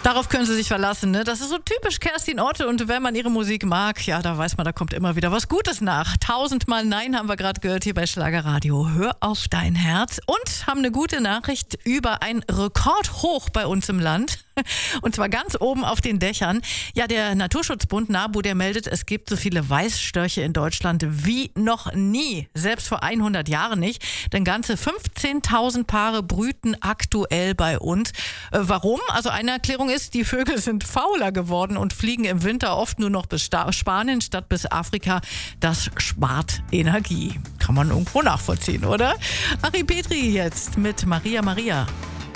Darauf können Sie sich verlassen, ne? Das ist so typisch Kerstin Ott, und wenn man ihre Musik mag, ja, da weiß man, da kommt immer wieder was Gutes nach. 1000-mal Nein haben wir gerade gehört hier bei Schlagerradio. Hör auf dein Herz. Und haben eine gute Nachricht über ein Rekordhoch bei uns im Land. Und zwar ganz oben auf den Dächern. Ja, der Naturschutzbund NABU, der meldet, es gibt so viele Weißstörche in Deutschland wie noch nie. Selbst vor 100 Jahren nicht. Denn ganze 15.000 Paare brüten aktuell bei uns. Warum? Also eine Erklärung ist, die Vögel sind fauler geworden und fliegen im Winter oft nur noch bis Spanien statt bis Afrika. Das spart Energie. Kann man irgendwo nachvollziehen, oder? Ari Petri jetzt mit Maria Maria.